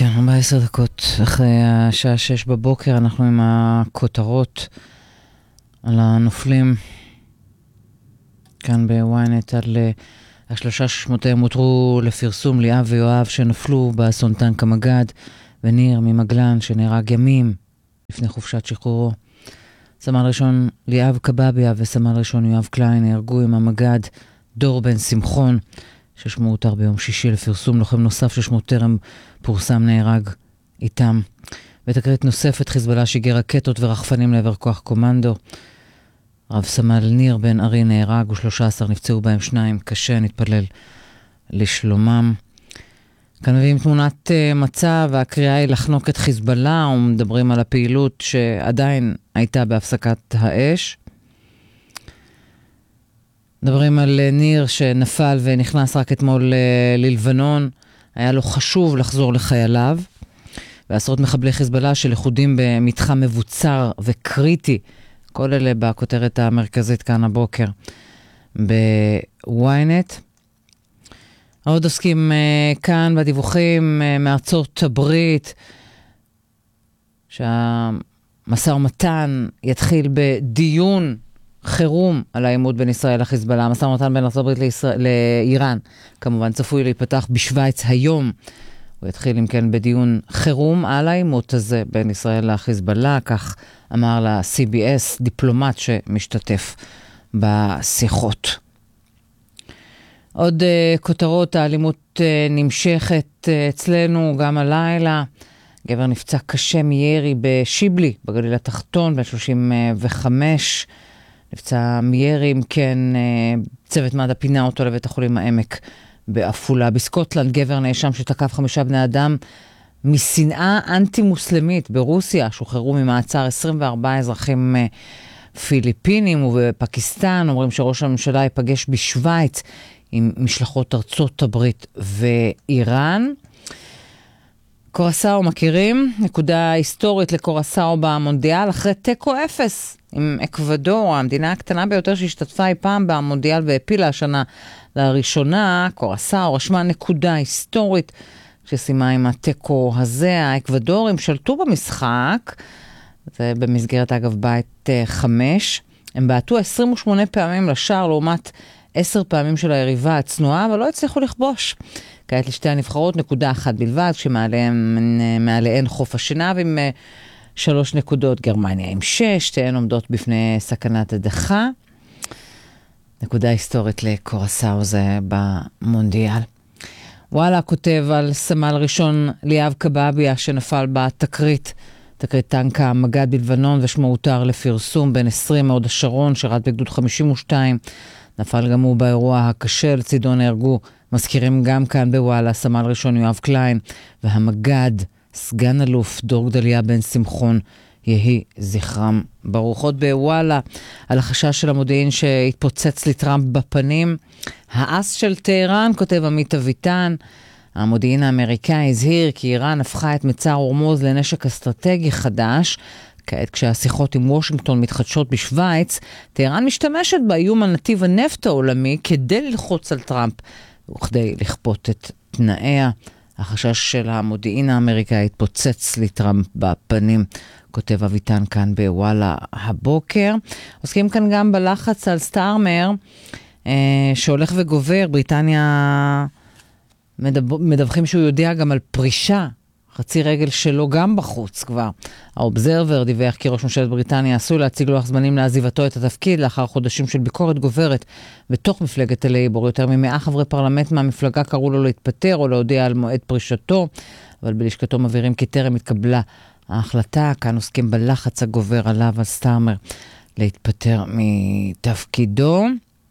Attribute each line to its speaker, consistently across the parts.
Speaker 1: כן, 14 דקות אחרי השעה 6 בבוקר, אנחנו עם הכותרות על הנופלים כאן בוויינט על השלושה ששמותיהם הותרו לפרסום, ליאב ויואב שנפלו באסון טנק המגד, וניר ממגלן שנהרג ימים לפני חופשת שחרורו. סמל ראשון ליאב קבביה וסמל ראשון יואב קליין נהרגו עם המגד. דור בן שמחון ששמו הותר ביום שישי לפרסום, לוחם נוסף ששמו טרם פורסם נהרג איתם. בתקרית נוספת חיזבאללה שיגר רקטות ורחפנים לעבר כוח קומנדו. רב סמל ניר בן ארי נהרג ו13 נפצעו בהם, 2 קשה, נתפלל לשלומם. כאן מביאים תמונת מצב, והקריאה היא לחנוק את חיזבאללה, ומדברים על הפעילות שעדיין הייתה בהפסקת האש. מדברים על ניר שנפל ונכנס רק אתמול ללבנון, היה לו חשוב לחזור לחייליו, ועשרות מחבלי חיזבאללה של איחודים במתחם מבוצר וקריטי, כל אלה בכותרת המרכזית כאן הבוקר בוויינט. עוד עוסקים כאן בדיווחים מארצות הברית, שהמשא ומתן יתחיל בדיון חירום על העימות בין ישראל לחיזבאללה. המשא ומתן בין ארצות הברית לאיראן כמובן צפוי להיפתח בשוויץ היום. הוא יתחיל אם כן בדיון חירום על העימות הזה בין ישראל לחיזבאללה, כך אמר ל-CBS דיפלומט שמשתתף בשיחות. עוד כותרות, האלימות נמשכת אצלנו גם הלילה. גבר נפצע קשה מירי בשיבלי בגליל התחתון, בן 35. נפצע מירי, אם כן, צוות מד"א פינה אותו לבית החולים העמק בעפולה. בסקוטלנד גבר נאשם שתקף 5 בני אדם משנאה אנטי-מוסלמית ברוסיה. שוחררו ממעצר 24 אזרחים פיליפינים, ובפקיסטן אומרים שראש הממשלה ייפגש בשוויץ עם משלחות ארצות הברית ואיראן. קורסאו מכירים, נקודה היסטורית לקורסאו במונדיאל, אחרי תיקו 0 עם אקוודור, המדינה הקטנה ביותר שהשתתפה אי פעם במונדיאל והפילה השנה לראשונה. קורסאו רשמה נקודה היסטורית שסיימה עם התיקו הזה. האקוודורים שלטו במשחק, זה במסגרת אגב בית 5, הם בעטו 28 פעמים לשער לעומת 10 פעמים של היריבה הצנועה, אבל לא הצליחו לכבוש. כעת לשתי הנבחרות נקודה אחת בלבד, שמעליהן חוף השנהב עם 3 נקודות, גרמניה עם 6, שתיהן עומדות בפני סכנת הדחה. נקודה היסטורית לקורסאו זה במונדיאל. וואלה כותב על סמל ראשון ליאב קבביה שנפל בתקרית, תקרית טנק המגד בלבנון, ושמו הותר לפרסום, בן 20 מהוד השרון, שירת בגדוד 52, נפל גם הוא באירוע הקשה, לצידו נהרגו, מזכירים גם כאן בוואלה, סמל ראשון יואב קליין, והמגד, סגן אלוף דור גדליה בן שמחון, יהי זכרם ברוך. עוד בוואלה, על החשש של המודיעין שהתפוצץ לטראמפ בפנים, האס של טהרן, כותב עמית אביטן, המודיעין האמריקאי הזהיר כי איראן הפכה את מצר הורמוז לנשק אסטרטגי חדש. כעת כשהשיחות עם וושינגטון מתחדשות בשוויץ, טהרן משתמשת באיום על נתיב הנפט העולמי כדי ללחוץ על טראמפ וכדי לכפות את תנאיה. החשש של המודיעין האמריקאי התפוצץ לטראמפ בפנים, כותב אביטן כאן בוואלה הבוקר. עוסקים כאן גם בלחץ על סטארמר שהולך וגובר. בריטניה מדווחים שהוא יודע גם על פרישה, חצי רגל שלו גם בחוץ כבר. האובזרבר דיווח כי ראש ממשלת בריטניה עשוי להציג לוח זמנים לעזיבתו את התפקיד לאחר חודשים של ביקורת גוברת בתוך מפלגת הלייבור. יותר מ100 חברי פרלמנט מהמפלגה קראו לו להתפטר או להודיע על מועד פרישתו, אבל בלשכתו מבהירים כי טרם התקבלה ההחלטה. כאן עוסקים בלחץ הגובר עליו על סטארמר להתפטר מתפקידו.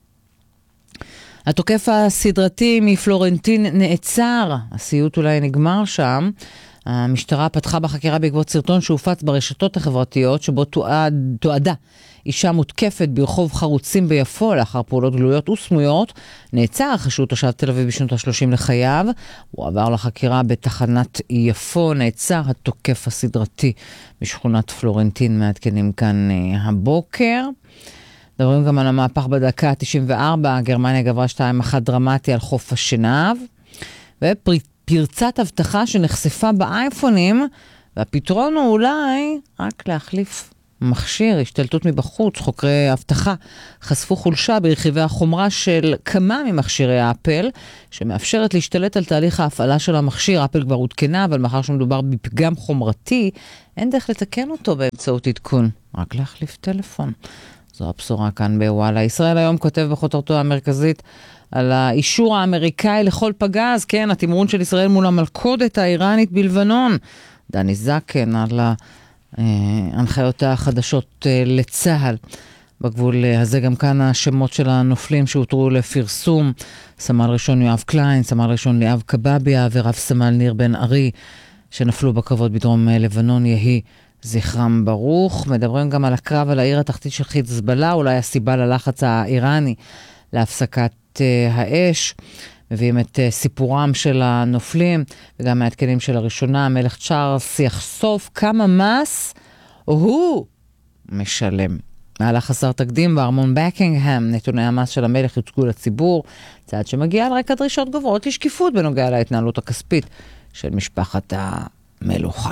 Speaker 1: התוקף הסדרתי מפלורנטין נעצר, הסיוט אולי נגמר שם. המשטרה פתחה בחקירה בעקבות סרטון שהופץ ברשתות החברתיות, שבו תועדה אישה מותקפת ברחוב חרוצים ביפו לאחר פעולות גלויות וסמויות. נעצר החשוד תושב תל אביב בשנות ה-30 לחייו, הוא עבר לחקירה בתחנת יפו. נעצר התוקף הסדרתי בשכונת פלורנטין, מעדכנים כאן הבוקר. מדברים גם על המהפך בדקה ה-94, גרמניה גברה 2-1 דרמטי על חוף השנהב, פרצת הבטחה שנחשפה באייפונים, והפתרון הוא אולי רק להחליף מכשיר, השתלטות מבחוץ. חוקרי הבטחה חשפו חולשה ברכיבי החומרה של כמה ממכשירי האפל, שמאפשרת להשתלט על תהליך ההפעלה של המכשיר. אפל כבר עודכנה, אבל מאחר שמדובר בפגם חומרתי, אין דרך לתקן אותו באמצעות עדכון, רק להחליף טלפון. זו הבשורה כאן בוואלה. ישראל היום כותב בכותרתו המרכזית על האישור האמריקאי לכל פגז, כן, התמרון של ישראל מול המלכודת האיראנית בלבנון. דני זקן על ההנחיות החדשות לצהל. בגבול הזה גם כאן השמות של הנופלים שהותרו לפרסום. סמל ראשון יואב קליין, סמל ראשון ליאב קבביה ורב סמל ניר בן ארי, שנפלו בקרבות בדרום לבנון, יהי זכרם ברוך. מדברים גם על הקרב על העיר התחתית של חיזבאללה, אולי הסיבה ללחץ האיראני להפסקת האש. מביאים את סיפורם של הנופלים, וגם מהתקנים של הראשונה. המלך צ'ארלס יחשוף כמה מס הוא משלם. מהלך חסר תקדים בארמון בקינגהאם, נתוני המס של המלך יוצגו לציבור, צעד שמגיע על רקע דרישות גבוהות לשקיפות בנוגע להתנהלות הכספית של משפחת המלוכה.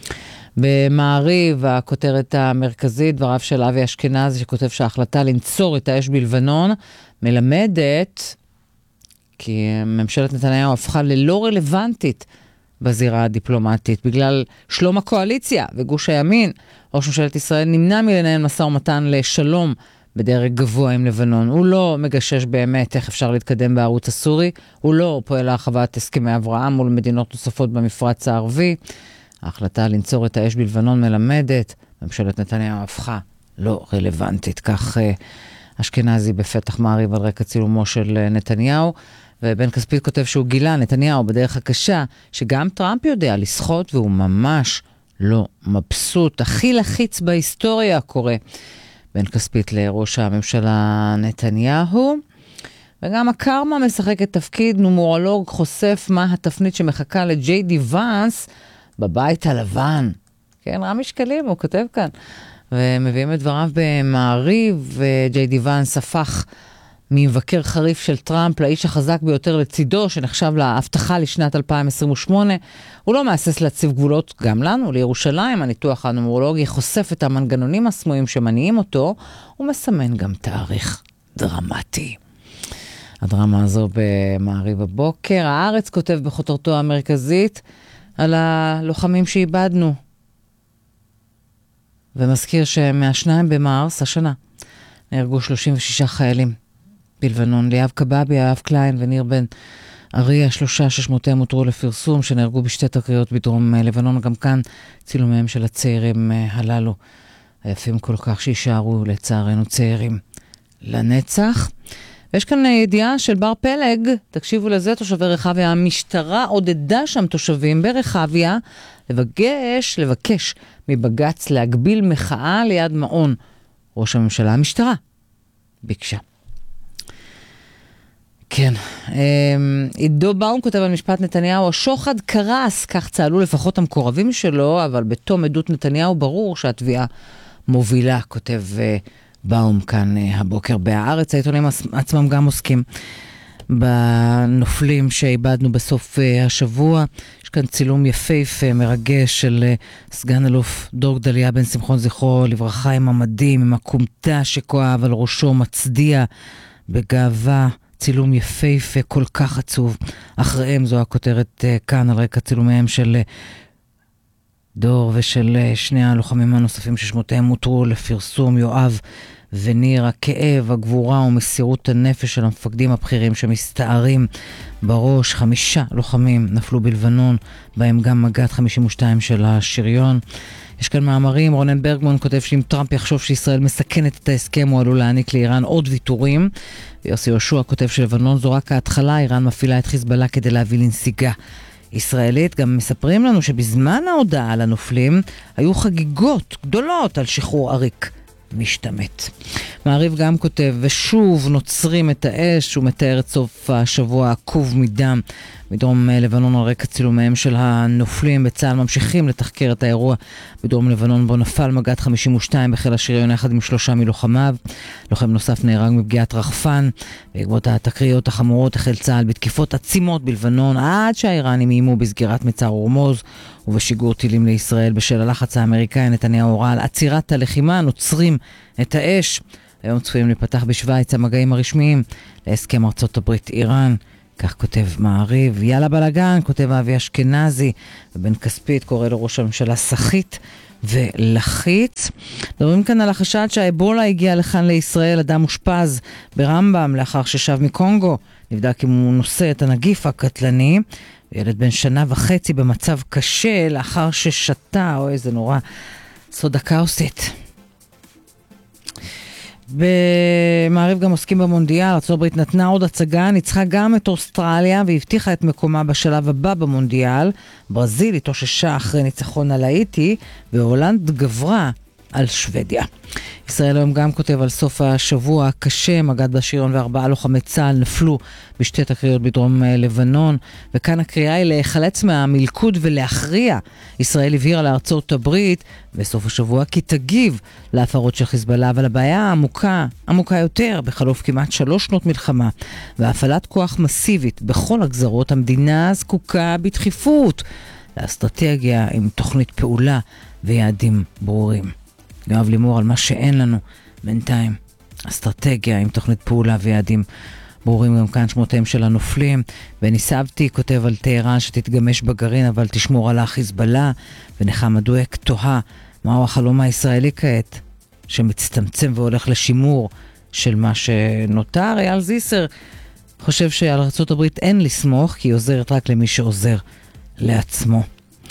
Speaker 1: במעריב, הכותרת המרכזית, דבריו של אבי אשכנזי, שכותב שההחלטה לנצור את האש בלבנון מלמדת כי ממשלת נתניהו הפכה ללא רלוונטית בזירה הדיפלומטית, בגלל שלום הקואליציה וגוש הימין. ראש ממשלת ישראל נמנע מלנהל משא ומתן לשלום בדרג גבוה עם לבנון. הוא לא מגשש באמת איך אפשר להתקדם בערוץ הסורי, הוא לא פועל להרחבת הסכמי אברהם מול מדינות נוספות במפרץ הערבי. ההחלטה לנצור את האש בלבנון מלמדת, ממשלת נתניהו הפכה לא רלוונטית. כך אשכנזי בפתח מעריב על רקע צילומו של נתניהו. ובן כספית כותב שהוא גילה, נתניהו בדרך הקשה, שגם טראמפ יודע לסחוט והוא ממש לא מבסוט. הכי לחיץ בהיסטוריה קורה בן כספית לראש הממשלה נתניהו. וגם הקרמה משחקת תפקיד. נומרולוג חושף מה התפנית שמחכה לג'יי די ואנס בבית הלבן. כן, רמי שקלים, הוא כותב כאן. ומביאים את דבריו במעריב, וג'יי די ואנס הפך ממבקר חריף של טראמפ לאיש החזק ביותר לצידו, שנחשב להבטחה לשנת 2028. הוא לא מאסס להציב גבולות גם לנו, לירושלים. הניתוח הנומרולוגי חושף את המנגנונים הסמויים שמניעים אותו, ומסמן גם תאריך דרמטי. הדרמה הזו במעריב הבוקר. הארץ כותב בכותרתו המרכזית על הלוחמים שאיבדנו, ומזכיר שמה-2 במרס השנה נהרגו 36 חיילים בלבנון. ליאב קבביה, יואב קליין וניר בן ארי, השלושה ששמותיהם הותרו לפרסום, שנהרגו בשתי תקריות בדרום לבנון. גם כאן צילומיהם של הצעירים הללו, היפים כל כך, שישארו לצערנו צעירים לנצח. ויש כאן ידיעה של בר פלג, תקשיבו לזה, תושבי רחביה. המשטרה עודדה שם תושבים ברחביה לבקש מבגץ להגביל מחאה ליד מעון ראש הממשלה. המשטרה ביקשה. כן, עידו באום כותב על משפט נתניהו, השוחד קרס, כך צהלו לפחות המקורבים שלו, אבל בתום עדות נתניהו ברור שהתביעה מובילה, כותב באום כאן הבוקר בהארץ. העיתונים עצמם גם עוסקים בנופלים שאיבדנו בסוף השבוע. יש כאן צילום יפהפה מרגש של סגן אלוף דור גדליה בן שמחון זכרו לברכה, עם המדים, עם הקומטה שכואב על ראשו, מצדיע בגאווה. צילום יפהפה, כל כך עצוב. אחריהם, זו הכותרת כאן על רקע צילומיהם של דור ושל שני הלוחמים הנוספים ששמותיהם הותרו לפרסום, יואב וניר. הכאב, הגבורה ומסירות הנפש של המפקדים הבכירים שמסתערים בראש. 5 לוחמים נפלו בלבנון, בהם גם מג"ד 52 של השריון. יש כאן מאמרים. רונן ברגמן כותב שאם טראמפ יחשוב שישראל מסכנת את ההסכם, הוא עלול להעניק לאיראן עוד ויתורים. ויוסי יהושע כותב שלבנון זו רק ההתחלה, איראן מפעילה את חיזבאללה כדי להביא לנסיגה ישראלית. גם מספרים לנו שבזמן ההודעה על הנופלים היו חגיגות גדולות על שחרור עריק משתמט. מעריב גם כותב, ושוב נוצרים את האש, הוא מתאר את סוף השבוע עקוב מדם בדרום לבנון על רקע צילומיהם של הנופלים. בצה"ל ממשיכים לתחקר את האירוע בדרום לבנון בו נפל מג"ד 52 בחיל השריון יחד עם 3 מלוחמיו. לוחם נוסף נהרג מפגיעת רחפן. בעקבות התקריות החמורות החל צה"ל בתקיפות עצימות בלבנון עד שהאיראנים איימו בסגירת מצר הורמוז ובשיגור טילים לישראל. בשל הלחץ האמריקאי נתניהו הורה על עצירת הלחימה, נוצרים את האש. היום צפויים לפתח בשוויץ המגעים הרשמיים להסכם ארצות הברית איראן. כך כותב מעריב. יאללה בלגן, כותב אבי אשכנזי, ובן כספית קורא לראש הממשלה סחיט ולחיץ. מדברים כאן על החשד שהאבולה הגיע לכאן לישראל. אדם מושפז ברמב"ם לאחר ששב מקונגו. נבדק אם הוא נושא את הנגיף הקטלני. ילד בן 1.5 שנה במצב קשה לאחר ששתה, אוי זה נורא, סודה קאוסית. במעריב גם עוסקים במונדיאל. ארצות הברית נתנה עוד הצגה, ניצחה גם את אוסטרליה והבטיחה את מקומה בשלב הבא במונדיאל. ברזיל התאוששה אחרי ניצחון על האיטי, והולנד גברה על שוודיה. ישראל היום גם כותב על סוף השבוע קשה, מג"ד בשריון ו4 לוחמי צה"ל נפלו בשתי תקריות בדרום לבנון, וכאן הקריאה היא להיחלץ מהמלכוד ולהכריע. ישראל הבהירה לארצות הברית בסוף השבוע כי תגיב להפרות של חיזבאללה, אבל הבעיה עמוקה יותר. בחלוף כמעט 3 שנות מלחמה והפעלת כוח מסיבית בכל הגזרות, המדינה זקוקה בדחיפות לאסטרטגיה עם תוכנית פעולה ויעדים ברורים. יואב לימור על מה שאין לנו בינתיים, אסטרטגיה עם תוכנית פעולה ויעדים ברורים. גם כאן שמותיהם של הנופלים. בני סבתי כותב על טהרן שתתגמש בגרעין אבל תשמור על החיזבאללה. ונחמה דואק תוהה מהו החלום הישראלי כעת שמצטמצם והולך לשימור של מה שנותר. אייל זיסר חושב שעל ארצות הברית אין לסמוך כי היא עוזרת רק למי שעוזר לעצמו.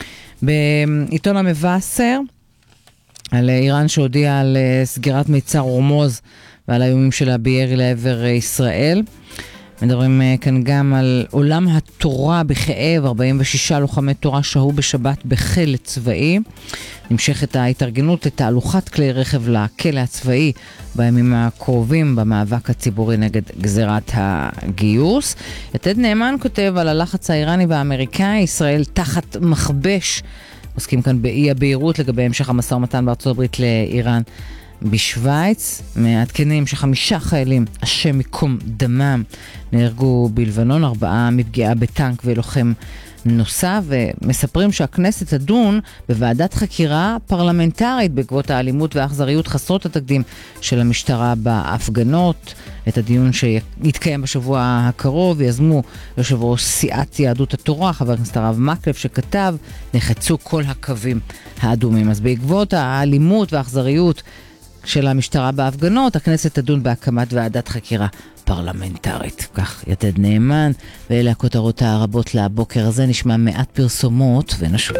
Speaker 1: בעיתון המבשר על איראן שהודיעה על סגירת מיצר הורמוז ועל האיומים שלה בירי לעבר ישראל. מדברים כאן גם על עולם התורה בכאב. 46 לוחמי תורה שהו בשבת בכלא צבאי. נמשכת ההתארגנות לתהלוכת כלי רכב לכלא הצבאי בימים הקרובים במאבק הציבורי נגד גזירת הגיוס. יתד נאמן כותב על הלחץ האיראני והאמריקאי, ישראל תחת מכבש. עוסקים כאן באי הבהירות לגבי המשך המשא ומתן בארצות הברית לאיראן. בשוויץ מעדכנים ש5 חיילים, השם מקום דמם, נהרגו בלבנון, 4 מפגיעה בטנק ולוחם נוסף, ומספרים שהכנסת תדון בוועדת חקירה פרלמנטרית בעקבות האלימות והאכזריות חסרות התקדים של המשטרה בהפגנות. את הדיון שיתקיים בשבוע הקרוב יזמו יושב ראש סיעת יהדות התורה, חבר הכנסת הרב מקלב, שכתב נחצו כל הקווים האדומים. אז בעקבות האלימות והאכזריות של המשטרה בהפגנות, הכנסת תדון בהקמת ועדת חקירה פרלמנטרית. כך יתד נאמן, ואלה הכותרות הרבות לבוקר הזה. נשמע מעט פרסומות ונשוב.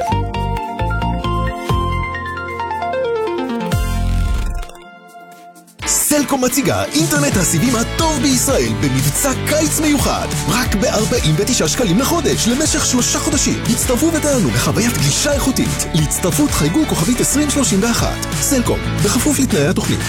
Speaker 2: סלקום מציגה אינטרנט הסיבים הטוב בישראל במבצע קיץ מיוחד, רק ב-49 שקלים לחודש למשך 3 חודשים. הצטרפו ותענו לחוויית גלישה איכותית. להצטרפות חייגו כוכבית 2031. סלקום, בכפוף לתנאי התוכנית.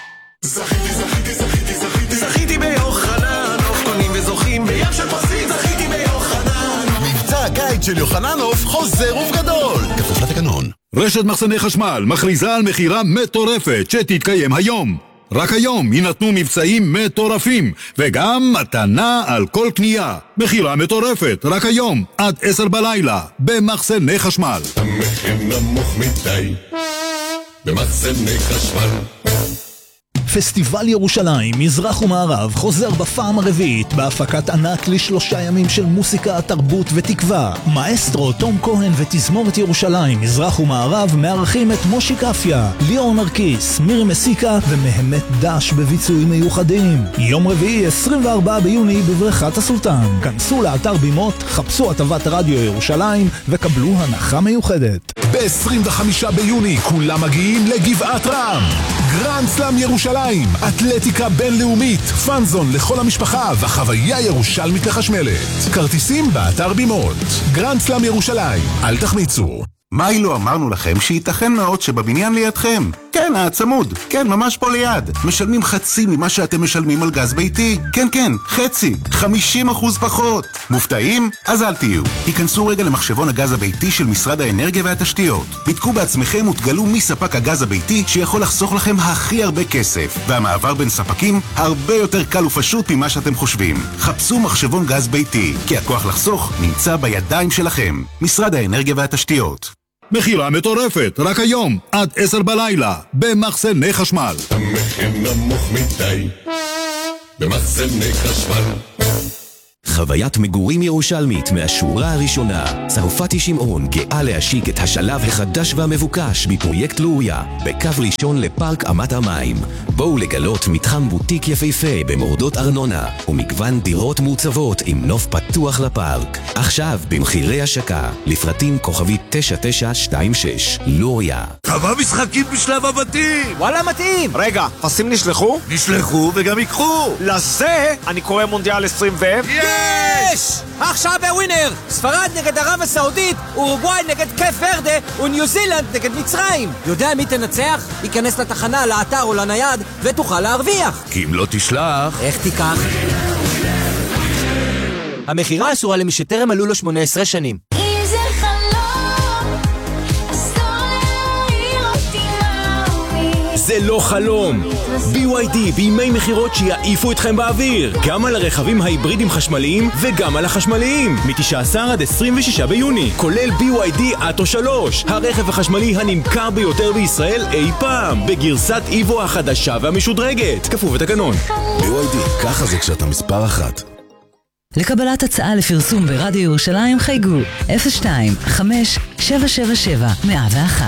Speaker 3: זכיתי ביוחנן, אוף קונים וזוכים בים של פרסים. זכיתי ביוחנן.
Speaker 2: מבצע הקיץ של יוחננוף חוזר ובגדול, כפוף לתקנון.
Speaker 4: רשת מחסני חשמל מכריזה על מחירה מטורפת שתתקיים היום. רק היום יינתנו מבצעים מטורפים וגם מתנה על כל קנייה. מחירה מטורפת רק היום עד 10 בלילה במחסני חשמל.
Speaker 3: המחיר נמוך מדי במחסני חשמל.
Speaker 5: פסטיבל ירושלים, מזרח ומערב, חוזר בפעם הרביעית בהפקת ענק ל3 ימים של מוסיקה, תרבות ותקווה. מאסטרו תום כהן ותזמורת ירושלים, מזרח ומערב, מארחים את מושיק אפיה, ליאור נרקיס, מירי מסיקה ומהמת דש בביצועים מיוחדים. יום רביעי 24 ביוני בבריכת הסולטן. כנסו לאתר בימות, חפשו הטבת רדיו ירושלים וקבלו הנחה מיוחדת.
Speaker 2: ב-25 ביוני כולם מגיעים לגבעת רם. גרנד סלאם ירושלים, אתלטיקה בינלאומית, פאנזון לכל המשפחה וחוויה ירושלמית לחשמלת. כרטיסים באתר בימות. גרנד סלאם ירושלים, אל תחמיצו.
Speaker 6: מה אילו אמרנו לכם שייתכן מאוד שבבניין לידכם כן, הצמוד. כן, ממש פה ליד. משלמים חצי ממה שאתם משלמים על גז ביתי. כן, כן, חצי. 50% פחות. מופתעים? אז אל תהיו. היכנסו רגע למחשבון הגז הביתי של משרד האנרגיה והתשתיות. בדקו בעצמכם ותגלו מי ספק הגז הביתי שיכול לחסוך לכם הכי הרבה כסף. והמעבר בין ספקים הרבה יותר קל ופשוט ממה שאתם חושבים. חפשו מחשבון גז ביתי, כי הכוח לחסוך נמצא בידיים שלכם. משרד האנרגיה והתשתיות.
Speaker 4: מחירה מטורפת, רק היום, עד 10 בלילה, במחסני חשמל.
Speaker 3: המחיר נמוך מדי במחסני חשמל.
Speaker 7: חוויית מגורים ירושלמית מהשורה הראשונה. צרפתי שמעון גאה להשיק את השלב החדש והמבוקש בפרויקט לוריה, בקו ראשון לפארק אמת המים. בואו לגלות מתחם בוטיק יפהפה במורדות ארנונה, ומגוון דירות מוצבות עם נוף פתוח לפארק. עכשיו במחירי השקה, לפרטים כוכבי 9926. לוריה.
Speaker 3: כמה משחקים בשלב הבתים?
Speaker 8: וואלה מתאים.
Speaker 3: רגע, פסים נשלחו?
Speaker 8: נשלחו וגם יקחו.
Speaker 3: לזה אני קורא מונדיאל 20
Speaker 8: יש! עכשיו בווינר! ספרד נגד ערב הסעודית, אורוגוואי נגד קייפ ורדה וניו זילנד נגד מצרים. יודע מי תנצח? ייכנס לתחנה, לאתר או לנייד ותוכל להרוויח.
Speaker 3: כי אם לא תשלח...
Speaker 8: איך תיקח? המחירה אסורה למי שטרם מלאו לו 18 שנים.
Speaker 9: זה לא חלום. BYD בימי מחירות שיעיפו אתכם באוויר, גם על הרכבים ההיברידים חשמליים וגם על החשמליים, מ-19 עד 26 ביוני, כולל BYD אטו 3, הרכב החשמלי הנמכר ביותר בישראל אי פעם, בגרסת איבו החדשה והמשודרגת, כפוף לתקנון.
Speaker 2: BYD, ככה זה כשאתה מספר אחת.
Speaker 10: לקבלת הצעה לפרסום ברדיו ירושלים חייגו 02-5-777-101.